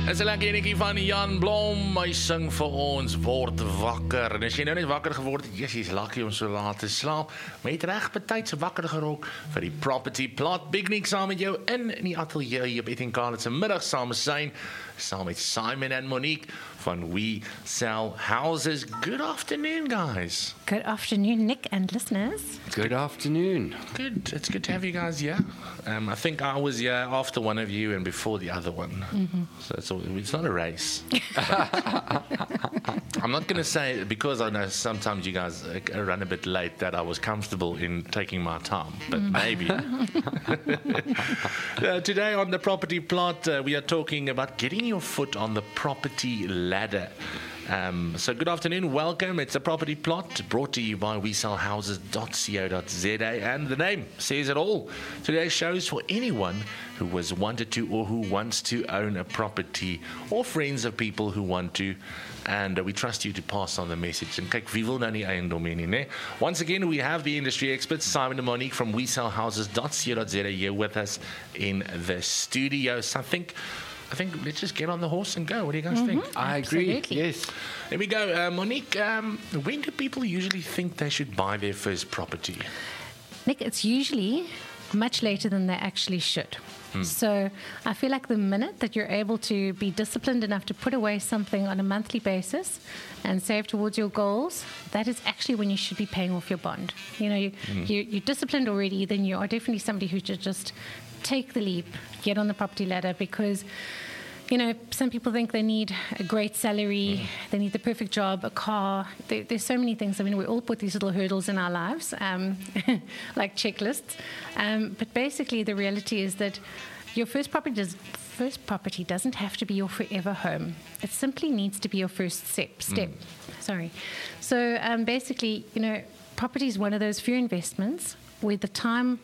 Is 'n lekker enetjie van Jan Blom. Hy sing vir ons Word Wakker. En as jy nou net wakker geword het, jy's lucky om so laat te slaap. Maar jy het reg betyds wakker gerok vir die Property Plot. Big Nick saam met jou in die ateljee hier op Etienne se middag saam met Simon en Monique van We Sell Houses. Good afternoon, guys. Good afternoon, Nick and listeners. Good afternoon. Good. It's good to have you guys here. I think I was here after one of you and before the other one. So it's not a race. I'm not going to say, because I know sometimes you guys run a bit late, that I was comfortable in taking my time, but maybe. Today on the Property Plot, we are talking about getting your foot on the property ladder. So good afternoon, welcome. It's a Property Plot brought to you by WeSellHouses.co.za, and the name says it all. Today's show is for anyone who has wanted to or who wants to own a property, or friends of people who want to, and we trust you to pass on the message. And kyk, wie wil nou nie eiendom hê nie, né? Once again, we have the industry experts, Simon and Monique from WeSellHouses.co.za here with us in the studio. So I think let's just get on the horse and go. What do you guys think? I agree. Absolutely. Yes. Here we go. Monique, when do people usually think they should buy their first property? Nick, it's usually much later than they actually should. So I feel like the minute that you're able to be disciplined enough to put away something on a monthly basis and save towards your goals, that is actually when you should be paying off your bond. You know, you're disciplined already, then you are definitely somebody who should just take the leap, get on the property ladder, because you know, some people think they need a great salary, they need the perfect job, a car. There's so many things. I mean, we all put these little hurdles in our lives, like checklists. But basically, the reality is that your first property doesn't have to be your forever home. It simply needs to be your first step. Sorry. So basically, you know, property is one of those few investments where the time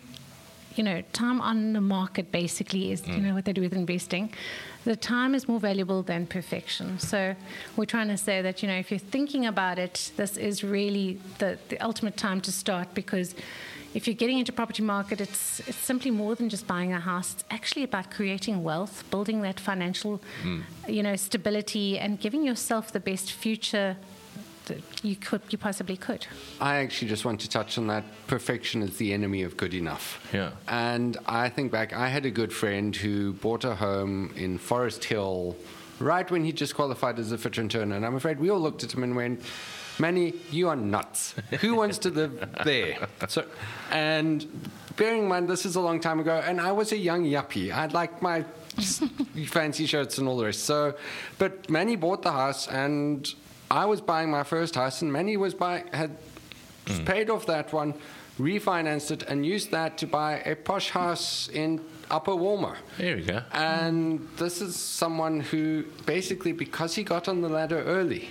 on the market basically is, you know, what they do with investing. The time is more valuable than perfection. So we're trying to say that, you know, if you're thinking about it, this is really the ultimate time to start, because if you're getting into property market, it's simply more than just buying a house. It's actually about creating wealth, building that financial, you know, stability, and giving yourself the best future you possibly could. I actually just want to touch on that. Perfection is the enemy of good enough. Yeah. And I think back, I had a good friend who bought a home in Forest Hill right when he just qualified as a fitter and turner. And I'm afraid we all looked at him and went, Manny, you are nuts. Who wants to live there? So, and bearing in mind, this is a long time ago, and I was a young yuppie. I had like my fancy shirts and all the rest. So, but Manny bought the house, and I was buying my first house, and Manny had paid off that one, refinanced it, and used that to buy a posh house in Upper Walmer. There we go. And this is someone who basically, because he got on the ladder early,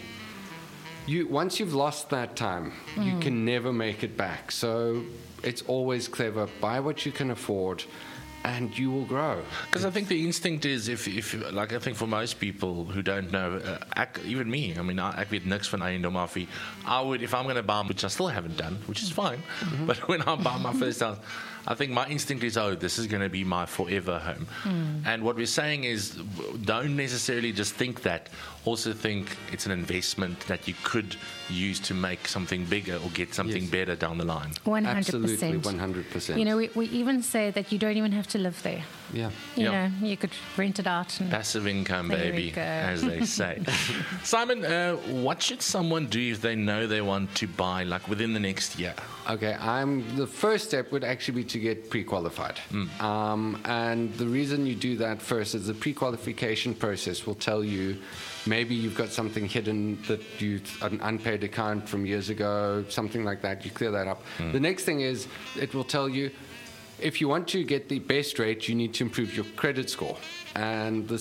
once you've lost that time, you can never make it back. So it's always clever. Buy what you can afford, and you will grow. Because I think the instinct is, if like, I think for most people who don't know, even me, I mean, I weet niks van eiendom af. I would, if I'm going to buy, which I still haven't done, which is fine, but when I buy my first house, I think my instinct is, this is going to be my forever home. And what we're saying is, don't necessarily just think that. Also think it's an investment that you could use to make something bigger or get something better down the line. 100%. Absolutely, 100%. You know, we even say that you don't even have to live there. Yeah. You know, you could rent it out. And passive income, there baby, we go. as they say. Simon, what should someone do if they know they want to buy, like, within the next year? Okay, the first step would actually be to get pre-qualified. And the reason you do that first is the pre-qualification process will tell you maybe you've got something hidden, that an unpaid account from years ago, something like that. You clear that up. The next thing is it will tell you, if you want to get the best rate, you need to improve your credit score. And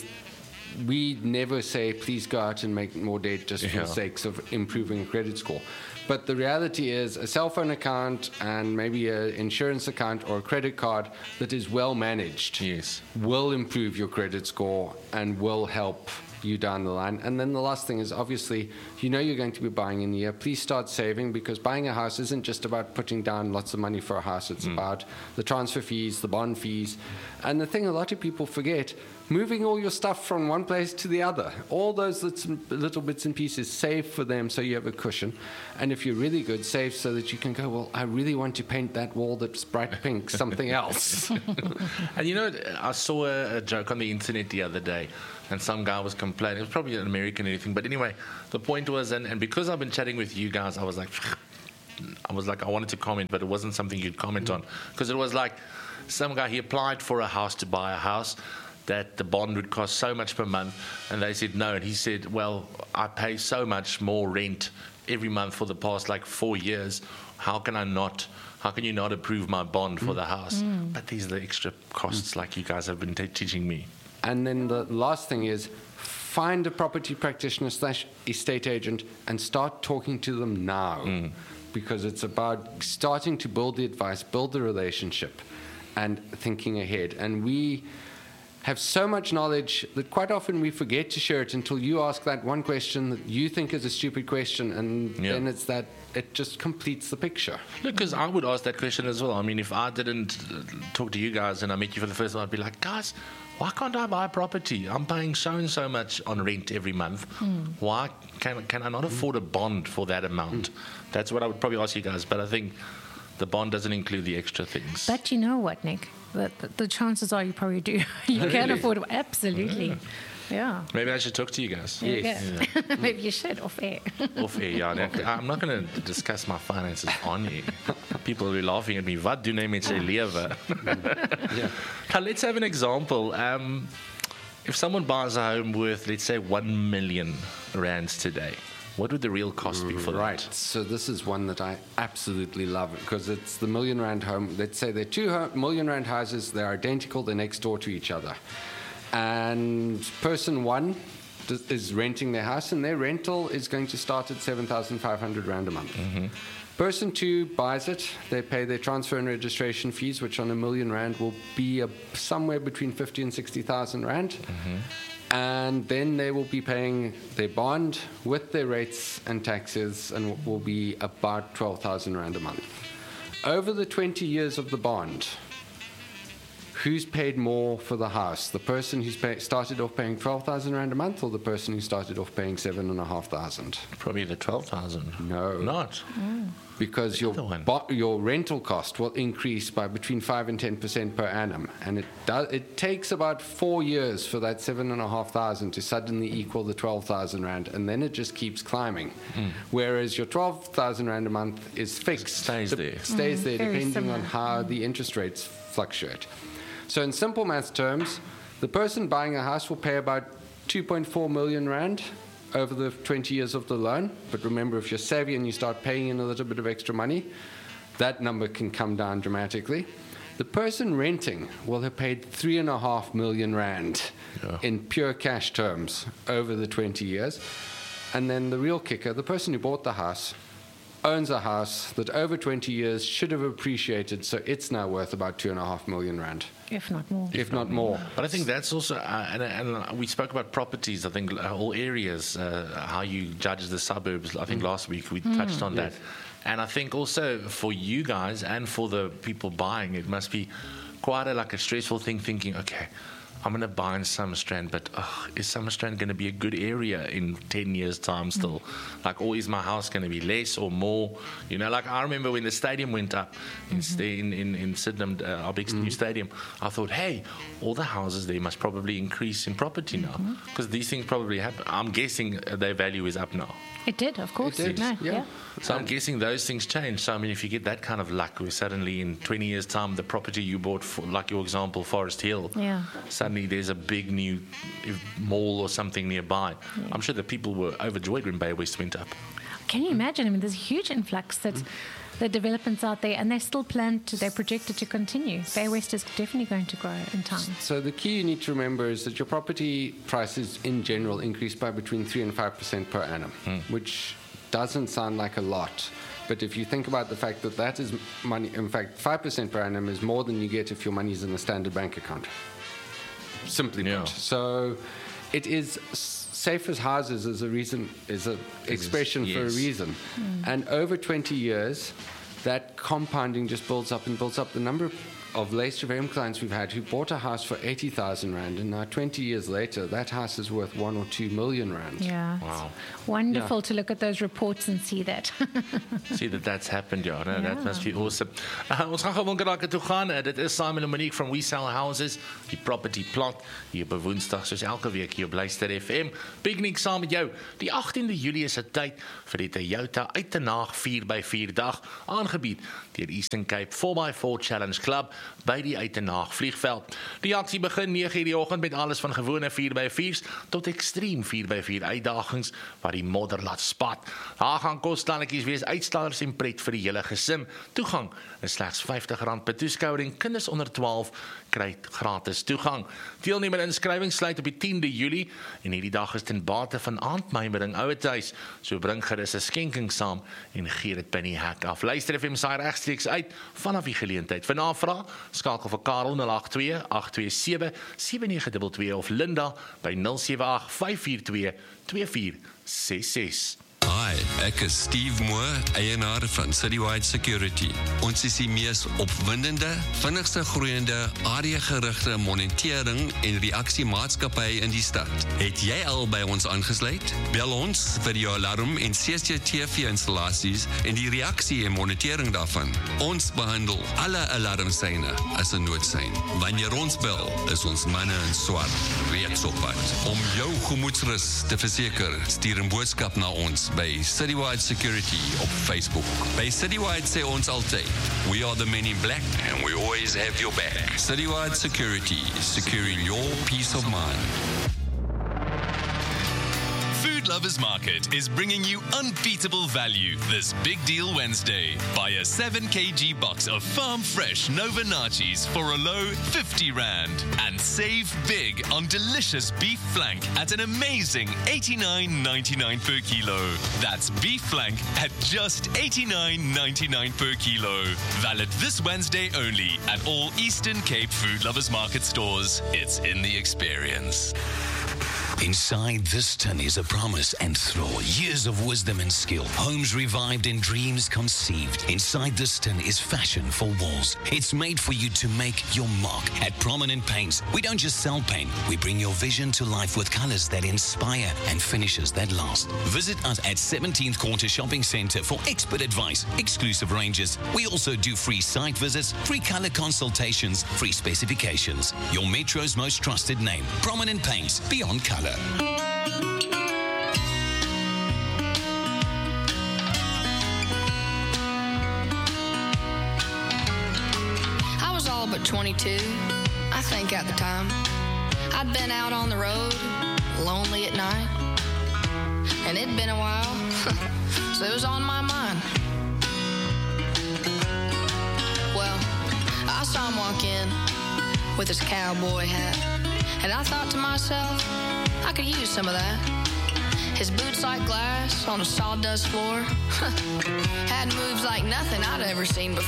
we never say, please go out and make more debt just for the sakes of improving a credit score. But the reality is, a cell phone account and maybe an insurance account or a credit card that is well managed will improve your credit score and will help you down the line. And then the last thing is, obviously, you know you're going to be buying in a year. Please start saving, because buying a house isn't just about putting down lots of money for a house. It's about the transfer fees, the bond fees. And the thing a lot of people forget, moving all your stuff from one place to the other. All those little bits and pieces, save for them so you have a cushion. And if you're really good, save so that you can go, well, I really want to paint that wall that's bright pink, something else. And you know, I saw a joke on the internet the other day, and some guy was complaining. It was probably an American or anything. But anyway, the point was, and because I've been chatting with you guys, I was like, I wanted to comment, but it wasn't something you'd comment on. Because it was like, some guy, he applied for a house to buy a house that the bond would cost so much per month, and they said no, and he said, well, I pay so much more rent every month for the past like 4 years. How can you not approve my bond for the house? But these are the extra costs like you guys have been teaching me. And then the last thing is, find a property practitioner / estate agent and start talking to them now, because it's about starting to build the advice, build the relationship, and thinking ahead. And we have so much knowledge that quite often we forget to share it until you ask that one question that you think is a stupid question, and then it's that it just completes the picture. Look, because I would ask that question as well. I mean, if I didn't talk to you guys and I met you for the first time, I'd be like, guys, why can't I buy a property? I'm paying so and so much on rent every month. Why can I not afford a bond for that amount? That's what I would probably ask you guys, but I think the bond doesn't include the extra things. But you know what, Nick? The chances are you probably do. You can afford it. Absolutely. Yeah. Maybe I should talk to you guys. Yes. Yeah. Maybe you should, off air. Off air, yeah. I'm not going to discuss my finances on air. People will be laughing at me. Wat doen hy met sy lewe? Now, let's have an example. If someone buys a home worth, let's say, 1 million rands today, what would the real cost be for that? Right. So this is one that I absolutely love, because it's the R1 million home. Let's say they're two R1 million houses. They're identical. They're next door to each other. And person one is renting their house, and their rental is going to start at 7,500 Rand a month. Person two buys it. They pay their transfer and registration fees, which on R1 million will be somewhere between 50 and 60,000 Rand. And then they will be paying their bond with their rates and taxes, and will be about 12,000 Rand a month. Over the 20 years of the bond, who's paid more for the house? The person who's started off paying 12,000 Rand a month, or the person who started off paying 7,500? Probably the 12,000. No. Not. Because your rental cost will increase by between 5 and 10% per annum, and it takes about 4 years for that 7,500 to suddenly equal the 12,000 Rand, and then it just keeps climbing. Whereas your 12,000 Rand a month is fixed, stays there depending similar. on how the interest rates fluctuate. So in simple math terms, the person buying a house will pay about 2.4 million Rand over the 20 years of the loan. But remember, if you're savvy and you start paying in a little bit of extra money, that number can come down dramatically. The person renting will have paid 3.5 million Rand in pure cash terms over the 20 years. And then the real kicker, the person who bought the house owns a house that over 20 years should have appreciated, so it's now worth about 2.5 million Rand. If not more. If not more. But I think that's also, and we spoke about properties, I think all areas, how you judge the suburbs. I think last week we touched on that. And I think also for you guys and for the people buying, it must be quite a stressful thing thinking, okay, I'm going to buy in Summerstrand, but is Summerstrand going to be a good area in 10 years' time still? Or is my house going to be less or more? I remember when the stadium went up in Sydenham, our big new stadium, I thought, hey, all the houses there must probably increase in property now, because these things probably happen. I'm guessing their value is up now. It did, of course. It did, No, yeah. So I'm guessing those things change. So, I mean, if you get that kind of luck where suddenly in 20 years' time, the property you bought, for, like your example, Forest Hill, suddenly there's a big new mall or something nearby. I'm sure the people were overjoyed when Bay West went up. Can you imagine? I mean, there's a huge influx that's the developments out there, and they're projected to continue. Bay West is definitely going to grow in time. So the key you need to remember is that your property prices in general increase by between 3 and 5% per annum, which doesn't sound like a lot. But if you think about the fact that is money, in fact, 5% per annum is more than you get if your money's in a standard bank account. Simply put. So it is safe as houses is an expression for a reason. And over 20 years, that compounding just builds up and builds up. The number of of Leicester-FM clients we've had who bought a house for 80,000 Rand, and now 20 years later, that house is worth 1 or 2 million Rand. Yeah. Wow. Wonderful to look at those reports and see that. See that's happened, ja. No, that must be awesome. Ons gaan gewoon geraak toe gaan. Dit is Simon en Monique from We Sell Houses, die property plot, hier op Woensdag, soos elke week hier op Luister FM. Piknik saam met jou. Die 18de Julie is 'n tyd vir die Toyota uit te naag 4x4 dag, aangebied deur Eastern Cape 4x4 Challenge Club by die uit te naag vliegveld. Die aksie begin 9:00 die oggend met alles van gewone 4x4's tot ekstreem 4x4 uitdagings waar die modder laat spat. Daar gaan kosstannetjies wees, uitstallers en pret vir die hele gesin. Toegang is slegs R50 per toeskouer en kinders onder 12 kry gratis toegang. Deelnemer inskrywing sluit op die 10de Julie en hierdie dag is ten bate van aandmymering ouetehuis. So bring gerus 'n skenking saam en gee dit by die hek af. Luister FM saai regstreeks uit vanaf die geleentheid. Vir navraag skakel vir Karel 082 827 7922 of Linda by 078 542 2466. Hi, ek is Steve Moore, eienaar van Citywide Security. Ons is die mees opwindende, vinnigste groeiende, area-gerigte monitering en reaksiemaatskappy in die stad. Het jy al by ons aangesluit? Bel ons vir jou alarm en CCTV-installasies en die reaksie en monitering daarvan. Ons behandel alle alarmsyne as 'n noodsein. Wanneer ons bel, is ons manne in swart reeds op pad. Om jou gemoedsrus te verseker, stuur 'n boodskap na ons by Citywide Security op Facebook. By Citywide sê ons altyd, we are the men in black and we always have your back. Citywide Security, securing your peace of mind. Food Lovers Market is bringing you unbeatable value this Big Deal Wednesday. Buy a 7 kg box of farm fresh Nova Nachos for a low 50 Rand and save big on delicious beef flank at an amazing 89.99 per kilo. That's beef flank at just 89.99 per kilo. Valid this Wednesday only at all Eastern Cape Food Lovers Market stores. It's in the experience. Inside this tin is a promise and throw, years of wisdom and skill, homes revived and dreams conceived. Inside this tin is fashion for walls. It's made for you to make your mark. At Prominent Paints, we don't just sell paint, we bring your vision to life with colors that inspire and finishes that last. Visit us at 17th Quarter Shopping Centre for expert advice, exclusive ranges. We also do free site visits, free color consultations, free specifications. Your Metro's most trusted name, Prominent Paints, beyond color. I was all but 22, I think at the time. I'd been out on the road, lonely at night, and it'd been a while, so it was on my mind. Well, I saw him walk in with his cowboy hat, and I thought to myself, I could use some of that. His boots like glass on a sawdust floor had moves like nothing I'd ever seen before.